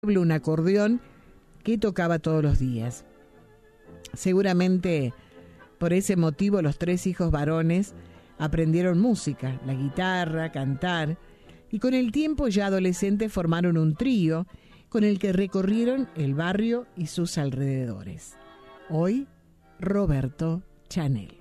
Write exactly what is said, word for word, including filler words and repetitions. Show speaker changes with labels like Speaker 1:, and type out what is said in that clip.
Speaker 1: Pablo un acordeón que tocaba todos los días. Seguramente por ese motivo los tres hijos varones aprendieron música, la guitarra, cantar, y con el tiempo ya adolescentes formaron un trío con el que recorrieron el barrio y sus alrededores. Hoy, Roberto Chanel.